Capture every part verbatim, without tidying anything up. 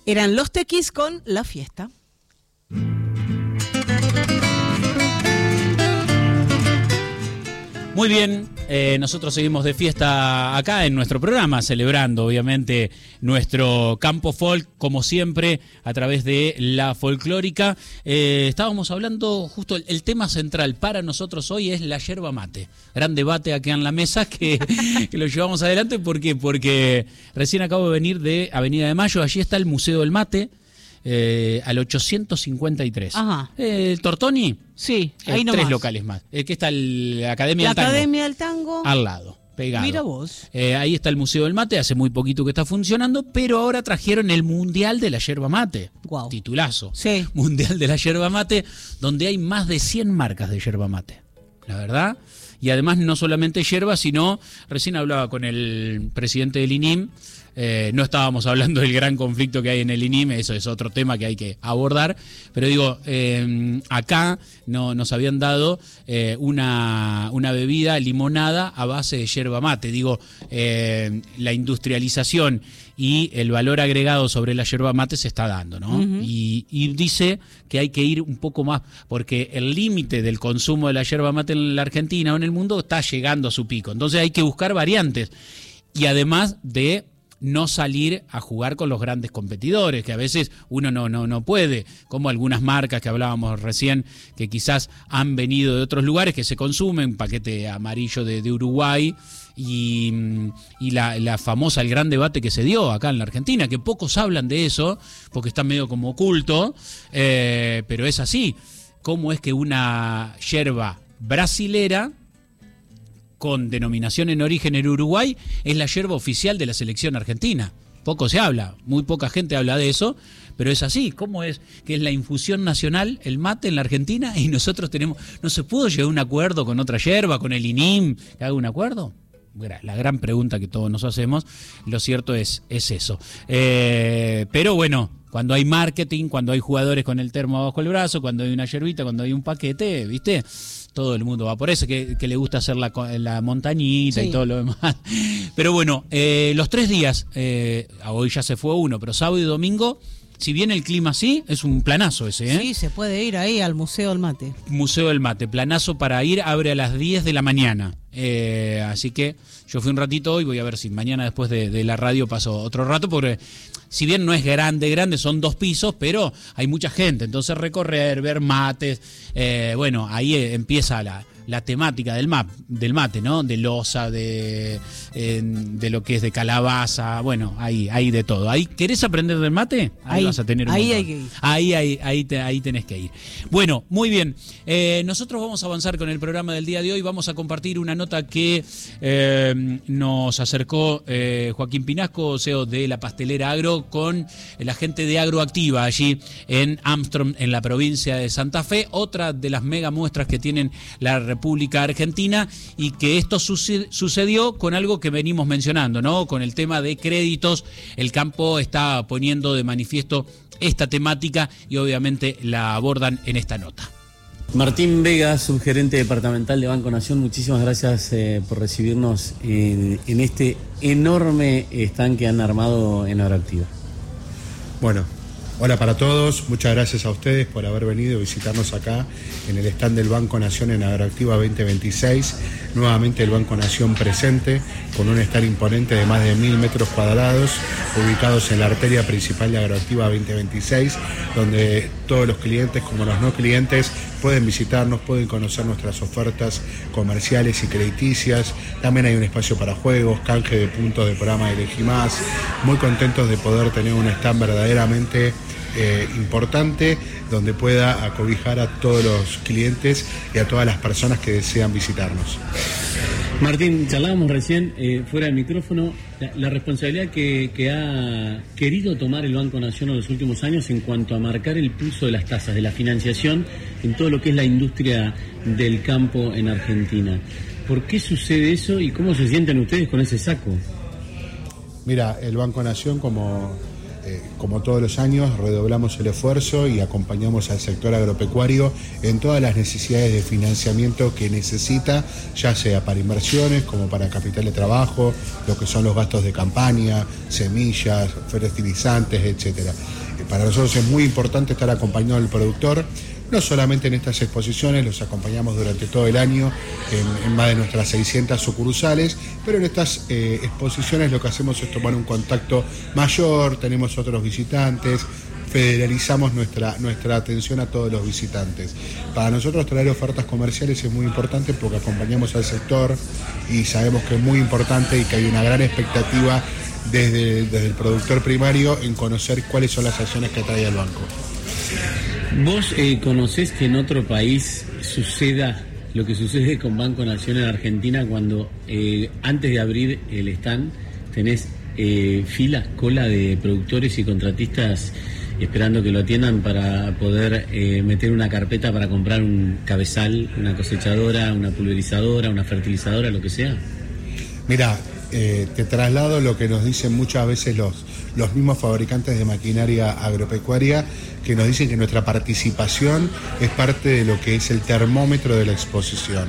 Eran Los Tequis con La Fiesta. Muy bien, eh, nosotros seguimos de fiesta acá en nuestro programa, celebrando obviamente nuestro campo folk, como siempre, a través de la folclórica. Eh, estábamos hablando, justo el, el tema central para nosotros hoy es la yerba mate. Gran debate acá en la mesa que, que lo llevamos adelante. ¿Por qué? Porque recién acabo de venir de Avenida de Mayo, allí está el Museo del Mate. Eh, al ochocientos cincuenta y tres. Ajá. Eh, Tortoni. Sí, ahí eh, nomás. Tres locales más. Eh, que está el, la Academia la del Tango. La Academia del Tango. Al lado, pegado. Mira vos. Eh, ahí está el Museo del Mate, hace muy poquito que está funcionando, pero ahora trajeron el Mundial de la Yerba Mate. Wow. Titulazo. Sí. Mundial de la Yerba Mate, donde hay más de cien marcas de yerba mate. La verdad. Y además no solamente yerba, sino, recién hablaba con el presidente del I N I M, eh, no estábamos hablando del gran conflicto que hay en el I N I M, eso es otro tema que hay que abordar, pero digo, eh, acá no, nos habían dado eh, una, una bebida limonada a base de yerba mate. Digo, eh, la industrialización y el valor agregado sobre la yerba mate se está dando, ¿no? Uh-huh. Y, y dice que hay que ir un poco más, porque el límite del consumo de la yerba mate en la Argentina o en el mundo está llegando a su pico. Entonces hay que buscar variantes. Y además de no salir a jugar con los grandes competidores, que a veces uno no, no, no puede, como algunas marcas que hablábamos recién, que quizás han venido de otros lugares, que se consumen, paquete amarillo de, de Uruguay, y, y la, la famosa, el gran debate que se dio acá en la Argentina, que pocos hablan de eso, porque está medio como oculto, eh, pero es así. ¿Cómo es que una yerba brasilera con denominación en origen en Uruguay es la yerba oficial de la selección argentina? Poco se habla, muy poca gente habla de eso, pero es así. ¿Cómo es que es la infusión nacional, el mate en la Argentina, y nosotros tenemos, no se pudo llegar a un acuerdo con otra yerba, con el I N I M, que haga un acuerdo? La gran pregunta que todos nos hacemos. Lo cierto es, es eso. Eh, pero bueno, cuando hay marketing, cuando hay jugadores con el termo abajo el brazo, cuando hay una yerbita, cuando hay un paquete, ¿viste? Todo el mundo va por eso, que, que le gusta hacer la, la montañita, sí, y todo lo demás. Pero bueno, eh, los tres días, eh, hoy ya se fue uno, pero sábado y domingo, si bien el clima sí, es un planazo ese, ¿eh? Sí, se puede ir ahí al Museo del Mate. Museo del Mate, planazo para ir, abre a las diez de la mañana. Eh, así que yo fui un ratito hoy, voy a ver si mañana después de, de la radio paso otro rato, porque si bien no es grande, grande, son dos pisos, pero hay mucha gente, entonces recorrer, ver mates, eh, bueno, ahí empieza la, la temática del, map, del mate, ¿no? De loza, de, eh, de lo que es de calabaza, bueno, ahí, ahí de todo. Ahí, ¿querés aprender del mate? Ahí, ahí vas a tener un ahí montón. hay que ir. Ahí, ahí, ahí, te, ahí tenés que ir. Bueno, muy bien. Eh, nosotros vamos a avanzar con el programa del día de hoy. Vamos a compartir una nota que eh, nos acercó eh, Joaquín Pinasco, C E O de la Pastelera Agro, con la gente de Agroactiva allí en Armstrong, en la provincia de Santa Fe. Otra de las mega muestras que tienen la República Argentina, y que esto sucedió con algo que venimos mencionando, ¿no? Con el tema de créditos. El campo está poniendo de manifiesto esta temática y obviamente la abordan en esta nota. Martín Vega, subgerente departamental de Banco Nación, muchísimas gracias eh, por recibirnos en, en este enorme stand que han armado en Agroactiva. Bueno, hola para todos, muchas gracias a ustedes por haber venido a visitarnos acá en el stand del Banco Nación en Agroactiva veinte veintiséis. Nuevamente el Banco Nación presente con un stand imponente de más de mil metros cuadrados, ubicados en la arteria principal de Agroactiva veinte veintiséis, donde todos los clientes como los no clientes pueden visitarnos, pueden conocer nuestras ofertas comerciales y crediticias. También hay un espacio para juegos, canje de puntos del programa Elegí Más. Muy contentos de poder tener un stand verdaderamente eh, importante, donde pueda acobijar a todos los clientes y a todas las personas que desean visitarnos. Martín, charlábamos recién, eh, fuera del micrófono, la, la responsabilidad que, que ha querido tomar el Banco Nación en los últimos años en cuanto a marcar el pulso de las tasas, de la financiación en todo lo que es la industria del campo en Argentina. ¿Por qué sucede eso y cómo se sienten ustedes con ese saco? Mira, el Banco Nación, como Eh, como todos los años, redoblamos el esfuerzo y acompañamos al sector agropecuario en todas las necesidades de financiamiento que necesita, ya sea para inversiones como para capital de trabajo, lo que son los gastos de campaña, semillas, fertilizantes, etcétera. Eh, para nosotros es muy importante estar acompañado del productor, no solamente en estas exposiciones, los acompañamos durante todo el año en, en más de nuestras seiscientas sucursales, pero en estas eh, exposiciones lo que hacemos es tomar un contacto mayor, tenemos otros visitantes, federalizamos nuestra, nuestra atención a todos los visitantes. Para nosotros traer ofertas comerciales es muy importante porque acompañamos al sector y sabemos que es muy importante y que hay una gran expectativa desde, desde el productor primario en conocer cuáles son las acciones que trae el banco. ¿Vos eh, conocés que en otro país suceda lo que sucede con Banco Nación en Argentina cuando eh, antes de abrir el stand tenés eh, filas, cola de productores y contratistas esperando que lo atiendan para poder eh, meter una carpeta para comprar un cabezal, una cosechadora, una pulverizadora, una fertilizadora, lo que sea? Mirá, eh, te traslado lo que nos dicen muchas veces los, los mismos fabricantes de maquinaria agropecuaria, que nos dicen que nuestra participación es parte de lo que es el termómetro de la exposición.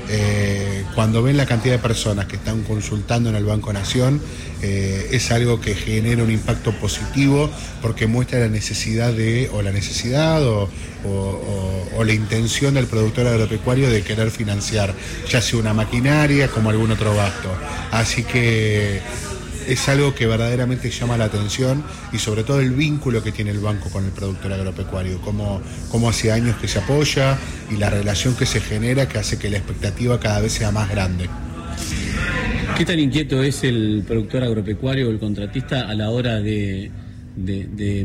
Eh, cuando ven la cantidad de personas que están consultando en el Banco Nación, eh, es algo que genera un impacto positivo porque muestra la necesidad de, o la necesidad o, o, o, o la intención del productor agropecuario de querer financiar, ya sea una maquinaria como algún otro gasto. Así que es algo que verdaderamente llama la atención y sobre todo el vínculo que tiene el banco con el productor agropecuario, como, como hace años que se apoya y la relación que se genera que hace que la expectativa cada vez sea más grande. ¿Qué tan inquieto es el productor agropecuario o el contratista a la hora de, de, de,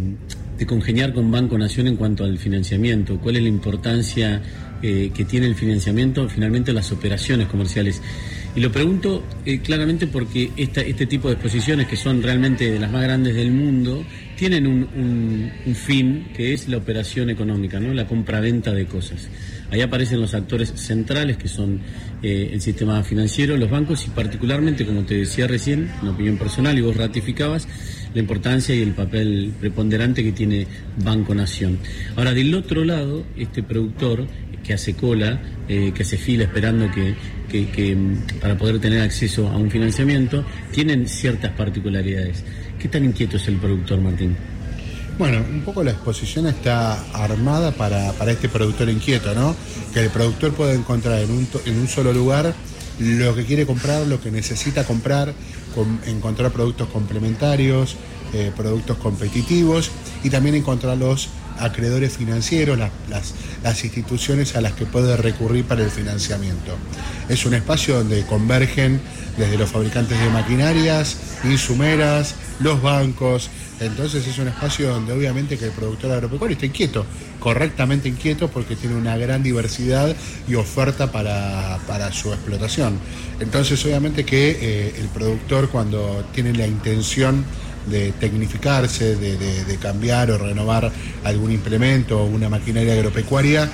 de congeniar con Banco Nación en cuanto al financiamiento? ¿Cuál es la importancia eh, que tiene el financiamiento finalmente en las operaciones comerciales? Y lo pregunto eh, claramente porque esta, este tipo de exposiciones, que son realmente de las más grandes del mundo, tienen un, un, un fin que es la operación económica, ¿no? La compra-venta de cosas. Ahí aparecen los actores centrales, que son eh, el sistema financiero, los bancos y particularmente, como te decía recién, una opinión personal y vos ratificabas, la importancia y el papel preponderante que tiene Banco Nación. Ahora, del otro lado, este productor que hace cola, eh, que hace fila esperando que, que, que para poder tener acceso a un financiamiento, tienen ciertas particularidades. ¿Qué tan inquieto es el productor, Martín? Bueno, un poco la exposición está armada para, para este productor inquieto, ¿no? Que el productor puede encontrar en un, en un solo lugar lo que quiere comprar, lo que necesita comprar, con, encontrar productos complementarios, eh, productos competitivos y también encontrar los acreedores financieros, las, las, las instituciones a las que puede recurrir para el financiamiento. Es un espacio donde convergen desde los fabricantes de maquinarias, insumeras, los bancos. Entonces es un espacio donde obviamente que el productor agropecuario está inquieto, correctamente inquieto, porque tiene una gran diversidad y oferta para, para su explotación. Entonces obviamente que eh, el productor, cuando tiene la intención de tecnificarse, de, de, de cambiar o renovar algún implemento o una maquinaria agropecuaria,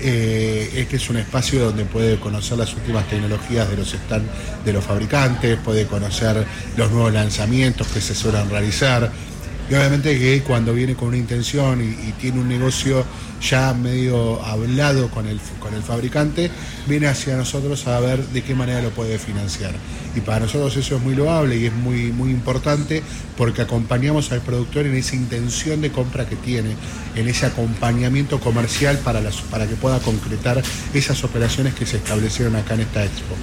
eh, este es un espacio donde puede conocer las últimas tecnologías de los stand de los fabricantes, puede conocer los nuevos lanzamientos que se suelen realizar. Y obviamente que cuando viene con una intención y, y tiene un negocio ya medio hablado con el, con el fabricante, viene hacia nosotros a ver de qué manera lo puede financiar. Y para nosotros eso es muy loable y es muy, muy importante, porque acompañamos al productor en esa intención de compra que tiene, en ese acompañamiento comercial para, las, para que pueda concretar esas operaciones que se establecieron acá en esta expo.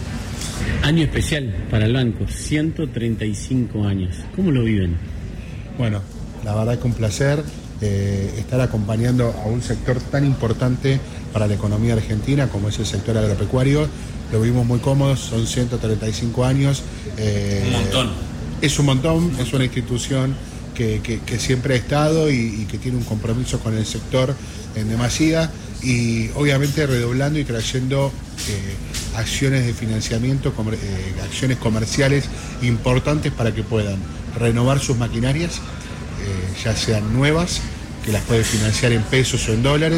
Año especial para el banco, ciento treinta y cinco años. ¿Cómo lo viven? Bueno, la verdad que un placer eh, estar acompañando a un sector tan importante para la economía argentina como es el sector agropecuario. Lo vimos muy cómodos, son ciento treinta y cinco años. Eh, un montón. Es un montón, un montón. Es una institución que, que, que siempre ha estado y, y que tiene un compromiso con el sector en demasía, y obviamente redoblando y trayendo eh, acciones de financiamiento, comer, eh, acciones comerciales importantes para que puedan renovar sus maquinarias, eh, ya sean nuevas, que las puede financiar en pesos o en dólares,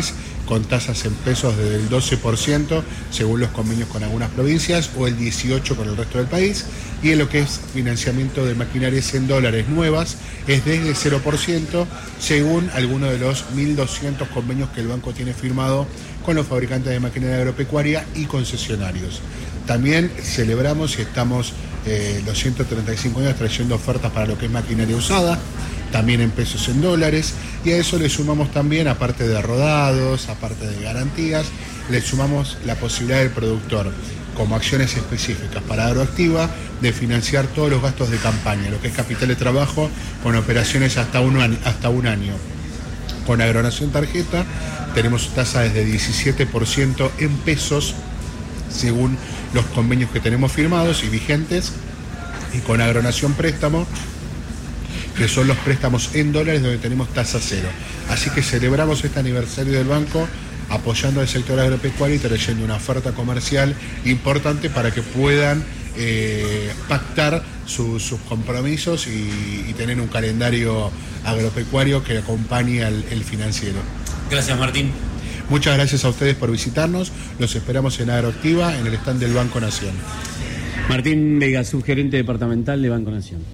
con tasas en pesos desde el doce por ciento según los convenios con algunas provincias o el dieciocho por ciento con el resto del país, y en lo que es financiamiento de maquinarias en dólares nuevas es desde cero por ciento según algunos de los mil doscientos convenios que el banco tiene firmado con los fabricantes de maquinaria agropecuaria y concesionarios. También celebramos y estamos eh, los ciento treinta y cinco años trayendo ofertas para lo que es maquinaria usada, también en pesos en dólares, y a eso le sumamos también, aparte de rodados, aparte de garantías, le sumamos la posibilidad del productor, como acciones específicas para Agroactiva, de financiar todos los gastos de campaña, lo que es capital de trabajo, con operaciones hasta un año. Hasta un año. Con Agronación Tarjeta tenemos tasa desde diecisiete por ciento en pesos, según los convenios que tenemos firmados y vigentes, y con Agronación Préstamo, que son los préstamos en dólares donde tenemos tasa cero. Así que celebramos este aniversario del banco apoyando al sector agropecuario y trayendo una oferta comercial importante para que puedan eh, pactar su, sus compromisos y, y tener un calendario agropecuario que acompañe al el financiero. Gracias, Martín. Muchas gracias a ustedes por visitarnos. Los esperamos en Agroactiva, en el stand del Banco Nación. Martín Vega, subgerente departamental de Banco Nación.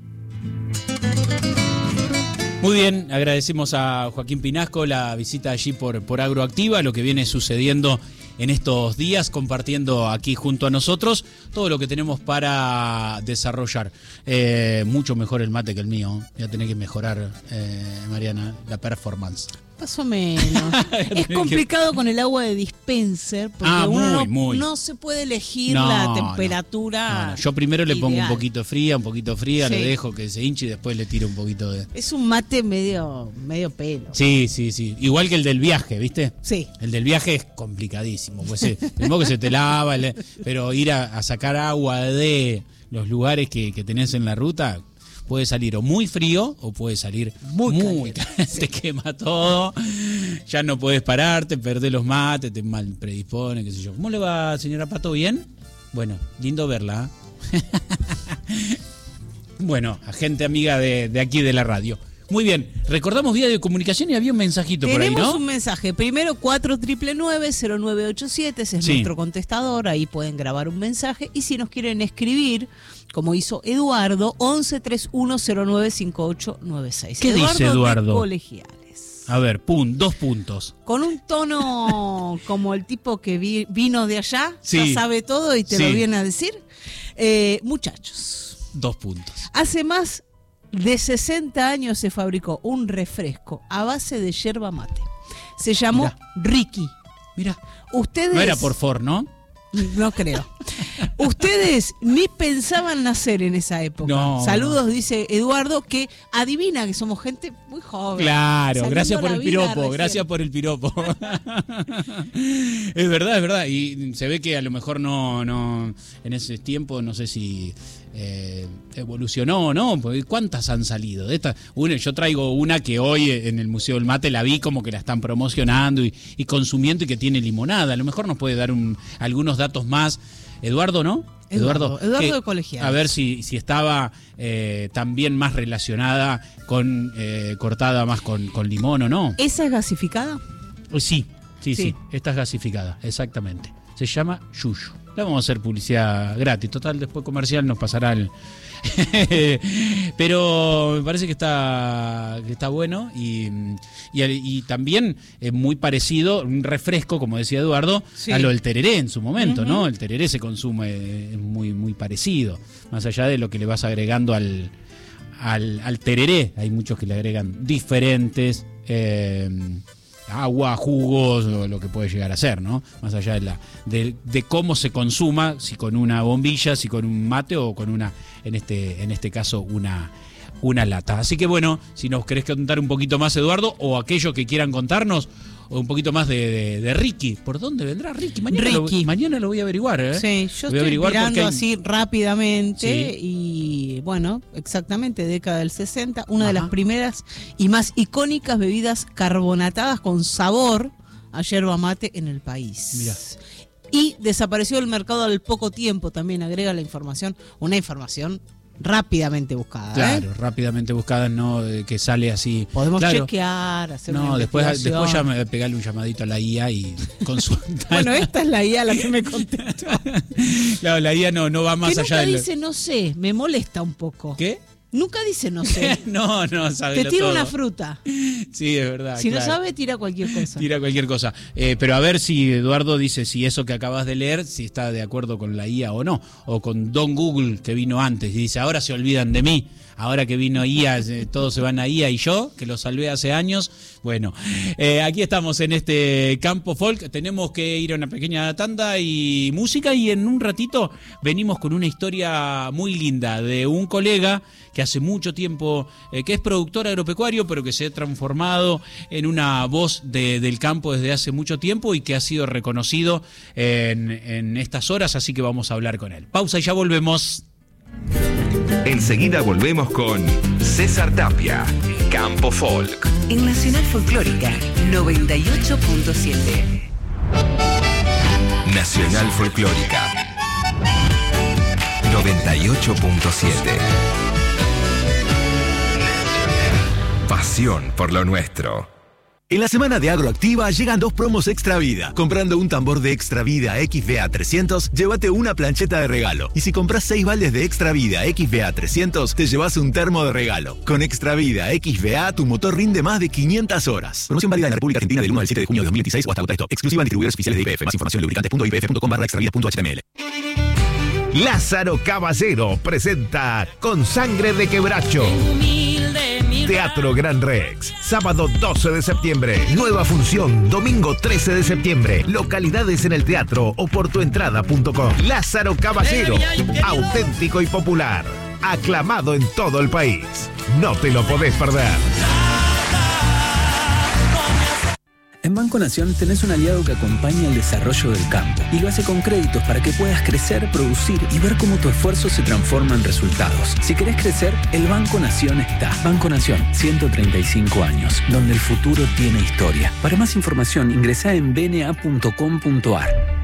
Muy bien, agradecemos a Joaquín Pinasco la visita allí por, por Agroactiva, lo que viene sucediendo en estos días, compartiendo aquí junto a nosotros todo lo que tenemos para desarrollar. Eh, mucho mejor el mate que el mío. Voy a tener que mejorar, eh, Mariana, la performance. Más o menos. Es complicado con el agua de dispenser porque ah, uno muy, no, muy. no se puede elegir no, la temperatura. No, no. Yo primero le pongo ideal. un poquito fría, un poquito fría, Sí. le dejo que se hinche y después le tiro un poquito de... Es un mate medio, medio pelo. Sí, sí, sí. Igual que el del viaje, ¿viste? Sí. El del viaje es complicadísimo. Pues sí, el modo que se te lava, el- pero ir a, a sacar agua de los lugares que, que tenés en la ruta puede salir o muy frío o puede salir Muy muy, caliente, caliente. sí. Te quema todo, ya no podés pararte, perdés los mates, te mal predispone, qué sé yo. ¿Cómo le va, señora Pato? ¿Bien? Bueno, lindo verla. ¿eh? Bueno, a gente amiga de, de aquí de la radio. Muy bien, recordamos vía de comunicación y había un mensajito por ahí, Tenemos ¿no? un mensaje. Primero cuatro nueve nueve cero nueve ocho siete, ese es Sí. nuestro contestador, ahí pueden grabar un mensaje. Y si nos quieren escribir, como hizo Eduardo, once treinta y uno cero nueve cincuenta y ocho noventa y seis. ¿Qué dice Eduardo? De Colegiales. A ver, pum, dos puntos. Con un tono como el tipo que vi- vino de allá, Sí. ya sabe todo y te Sí. lo viene a decir. Eh, muchachos, Dos puntos. hace más de sesenta años se fabricó un refresco a base de yerba mate. Se llamó Mirá. Ricky. Mira, Ustedes no era por Ford, ¿no? No creo. Ustedes ni pensaban nacer en esa época. No, Saludos, dice Eduardo, que adivina que somos gente muy joven. Claro, saliendo gracias a por la el vida piropo, recién. gracias por el piropo. Es verdad, es verdad. Y se ve que a lo mejor no, no en ese tiempo, no sé si eh, evolucionó o no, porque ¿cuántas han salido? De esta, una, yo traigo una que hoy en el Museo del Mate la vi como que la están promocionando y, y consumiendo y que tiene limonada. A lo mejor nos puede dar un, algunos datos más. Eduardo, ¿no? Eduardo, Eduardo que- de Colegiales. A ver si, si estaba eh, también más relacionada con, eh, cortada más con, con limón o no. ¿Esa es gasificada? Eh, Sí, sí, sí, Sí. esta es gasificada, exactamente. Se llama Yuyu. Le vamos a hacer publicidad gratis. Total, después comercial nos pasará el... Pero me parece que está, que está bueno y, y, y también es muy parecido, un refresco, como decía Eduardo, Sí. a lo del tereré en su momento, ¿no? El tereré se consume eh, muy, muy parecido, más allá de lo que le vas agregando al, al, al tereré. Hay muchos que le agregan diferentes... eh, agua, jugos, o lo que puede llegar a ser, ¿no? Más allá de la de, de cómo se consuma, si con una bombilla, si con un mate o con una, en este, en este caso, una, una lata. Así que bueno, si nos querés contar un poquito más, Eduardo, o aquellos que quieran contarnos, o un poquito más de, de, de Ricky. ¿Por dónde vendrá Ricky? Mañana, Ricky. Lo, mañana lo voy a averiguar, ¿eh? Sí, yo Voy a estoy averiguar porque mirando hay- así rápidamente Sí. y bueno, exactamente, década del sesenta, una de Ajá. las primeras y más icónicas bebidas carbonatadas con sabor a yerba mate en el país. Mirá. Y desapareció del mercado al poco tiempo, también agrega la información, una información Rápidamente buscada. Claro, ¿eh? rápidamente buscada, no de que sale así. Podemos claro. chequear, hacer No, una después, investigación. después ya me pegarle un llamadito a la I A y consultar. Bueno, esta es la I A la que me contestó. Claro, la I A no, no va más que allá nunca de. dice no sé, me molesta un poco. ¿Qué? Nunca dice no sé. no, no, sabe. Te tira una fruta. Sí, es verdad. Si claro. no sabe, tira cualquier cosa. Tira cualquier cosa. Eh, pero a ver si Eduardo dice si eso que acabas de leer, si está de acuerdo con la I A o no. O con Don Google, que vino antes y dice, ahora se olvidan de mí. Ahora que vino I A, eh, todos se van a I A y yo, que lo salvé hace años. Bueno, eh, aquí estamos en este campo folk. Tenemos que ir a una pequeña tanda y música y en un ratito venimos con una historia muy linda de un colega que hace mucho tiempo, eh, que es productor agropecuario, pero que se ha transformado en una voz de, del campo desde hace mucho tiempo y que ha sido reconocido en, en estas horas, así que vamos a hablar con él. Pausa y ya volvemos. Enseguida volvemos con César Tapia, Campo Folk. En Nacional Folclórica noventa y ocho punto siete. Nacional Folclórica noventa y ocho punto siete. Pasión por lo nuestro. En la semana de Agroactiva llegan dos promos Extra Vida. Comprando un tambor de Extra Vida X V A trescientos, llévate una plancheta de regalo. Y si compras seis baldes de Extra Vida X V A trescientos, te llevas un termo de regalo. Con Extra Vida X V A, tu motor rinde más de quinientas horas. Promoción válida en la República Argentina del uno al siete de junio de dos mil veintiséis o hasta agotar stock. Exclusiva en distribuidores oficiales de I P F. Más información en lubricantes punto i p f punto com barra extravida punto h t m l. Lázaro Caballero presenta Con Sangre de Quebracho. Teatro Gran Rex, sábado doce de septiembre. Nueva función, domingo trece de septiembre. Localidades en el teatro o por tu entrada punto com. Lázaro Caballero, auténtico y popular. Aclamado en todo el país. No te lo podés perder. En Banco Nación tenés un aliado que acompaña el desarrollo del campo y lo hace con créditos para que puedas crecer, producir y ver cómo tu esfuerzo se transforma en resultados. Si querés crecer, el Banco Nación está. Banco Nación, ciento treinta y cinco años, donde el futuro tiene historia. Para más información, ingresá en b n a punto com punto a r.